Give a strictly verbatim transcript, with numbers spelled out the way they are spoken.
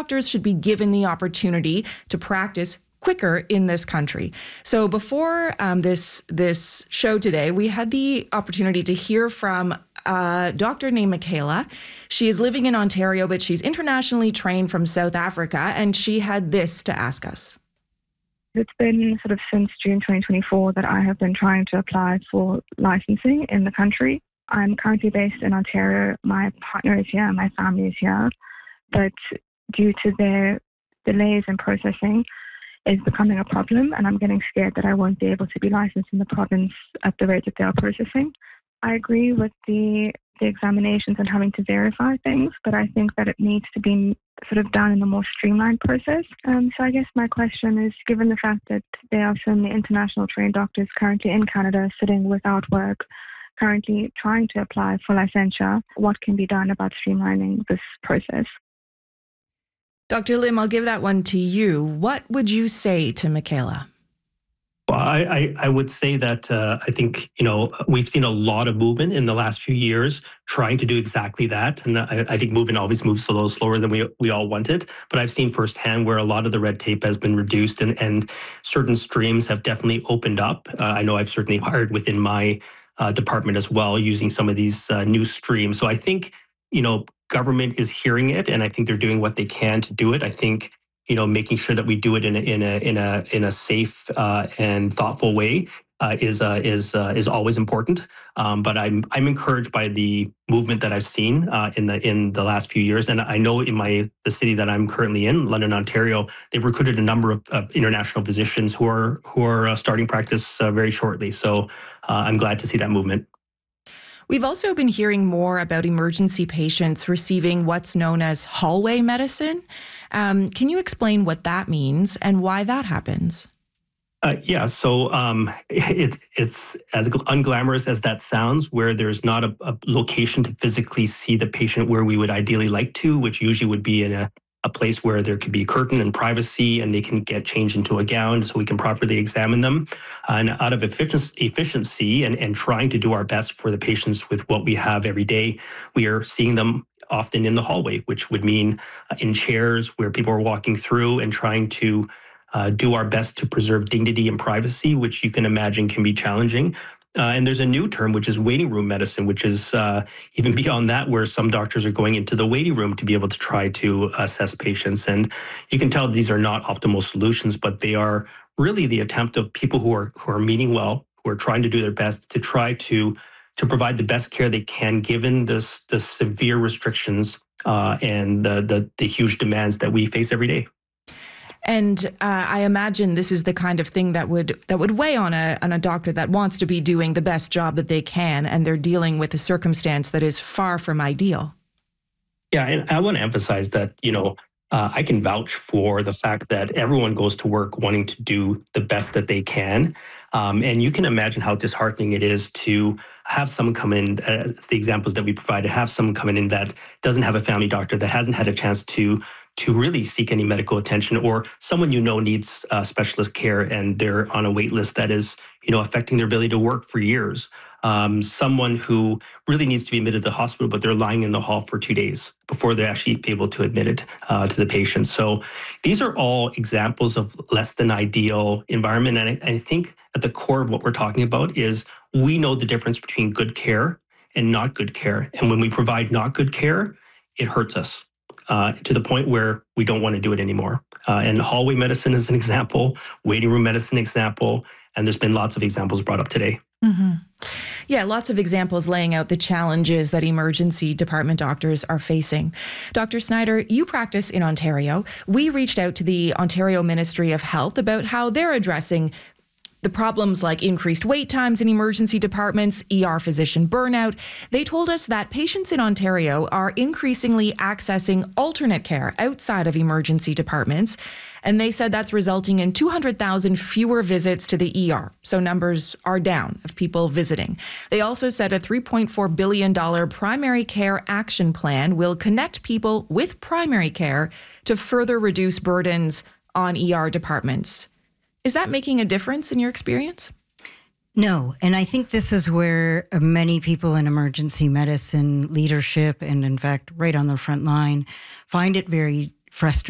doctors should be given the opportunity to practice quicker in this country. So before um, this this show today, we had the opportunity to hear from a doctor named Michaela. She is living in Ontario, but she's internationally trained from South Africa, and she had this to ask us. It's been sort of since June twenty twenty-four that I have been trying to apply for licensing in the country. I'm currently based in Ontario. My partner is here, my family is here, but due to their delays in processing, is becoming a problem, and I'm getting scared that I won't be able to be licensed in the province at the rate that they are processing. I agree with the, the examinations and having to verify things, but I think that it needs to be sort of done in a more streamlined process. Um, so I guess my question is, given the fact that there are so many international trained doctors currently in Canada sitting without work, currently trying to apply for licensure, what can be done about streamlining this process? Doctor Lim, I'll give that one to you. What would you say to Michaela? Well, I, I, I would say that uh, I think, you know, we've seen a lot of movement in the last few years trying to do exactly that. And I, I think movement always moves a little slower than we we all wanted. But I've seen firsthand where a lot of the red tape has been reduced and, and certain streams have definitely opened up. Uh, I know I've certainly hired within my uh, department as well using some of these uh, new streams. So I think, you know, government is hearing it, and I think they're doing what they can to do it. I think, you know, making sure that we do it in a in a in a in a safe uh, and thoughtful way uh, is uh, is uh, is always important. Um, but I'm I'm encouraged by the movement that I've seen uh, in the in the last few years, and I know in my the city that I'm currently in, London, Ontario, they've recruited a number of, of international physicians who are who are uh, starting practice uh, very shortly. So uh, I'm glad to see that movement. We've also been hearing more about emergency patients receiving what's known as hallway medicine. Um, can you explain what that means and why that happens? Uh, yeah, so um, it's it's as unglamorous as that sounds, where there's not a, a location to physically see the patient where we would ideally like to, which usually would be in a a place where there could be curtain and privacy and they can get changed into a gown so we can properly examine them. Uh, and out of efficiency, efficiency and, and trying to do our best for the patients with what we have every day, we are seeing them often in the hallway, which would mean uh, in chairs where people are walking through and trying to uh, do our best to preserve dignity and privacy, which you can imagine can be challenging. Uh, and there's a new term, which is waiting room medicine, which is uh, even beyond that, where some doctors are going into the waiting room to be able to try to assess patients. And you can tell these are not optimal solutions, but they are really the attempt of people who are who are meaning well, who are trying to do their best to try to to provide the best care they can, given this the severe restrictions uh, and the, the the huge demands that we face every day. And uh, I imagine this is the kind of thing that would that would weigh on a on a doctor that wants to be doing the best job that they can, and they're dealing with a circumstance that is far from ideal. Yeah, and I want to emphasize that, you know, uh, I can vouch for the fact that everyone goes to work wanting to do the best that they can. Um, and you can imagine how disheartening it is to have someone come in, uh, the examples that we provided, have someone come in that doesn't have a family doctor, that hasn't had a chance to to really seek any medical attention, or someone you know needs uh, specialist care and they're on a wait list that is, you know, affecting their ability to work for years. Um, someone who really needs to be admitted to the hospital, but they're lying in the hall for two days before they're actually able to admit it uh, to the patient. So these are all examples of less than ideal environment. And I, I think at the core of what we're talking about is we know the difference between good care and not good care. And when we provide not good care, it hurts us. Uh, to the point where we don't want to do it anymore. Uh, and hallway medicine is an example, waiting room medicine example, and there's been lots of examples brought up today. Mm-hmm. Yeah, lots of examples laying out the challenges that emergency department doctors are facing. Doctor Snyder, you practice in Ontario. We reached out to the Ontario Ministry of Health about how they're addressing the problems like increased wait times in emergency departments, E R physician burnout. They told us that patients in Ontario are increasingly accessing alternate care outside of emergency departments. And they said that's resulting in two hundred thousand fewer visits to the E R. So numbers are down of people visiting. They also said a three point four billion dollars primary care action plan will connect people with primary care to further reduce burdens on E R departments. Is that making a difference in your experience? No. And I think this is where many people in emergency medicine leadership and, in fact, right on the front line find it very frustrating.